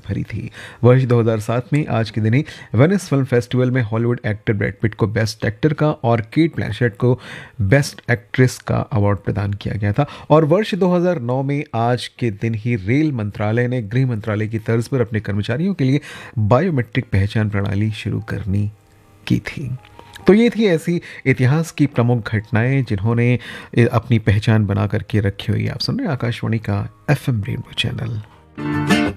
भरी थी। वर्ष 2007 में आज के दिन ही वेनिस फिल्म फेस्टिवल में हॉलीवुड एक्टर ब्रैड पिट को बेस्ट एक्टर का और केट ब्लैंचेट को बेस्ट एक्ट्रेस का अवार्ड प्रदान किया गया था। और वर्ष 2009 में आज के दिन ही रेल मंत्रालय ने गृह मंत्रालय की तर्ज पर अपने कर्मचारियों के लिए बायोमेट्रिक पहचान प्रणाली शुरू करनी की थी। तो ये थी ऐसी इतिहास की प्रमुख घटनाएं जिन्होंने अपनी पहचान बना करके रखी हुई है। आप सुन रहे हैं आकाशवाणी का एफएम रेनबो चैनल।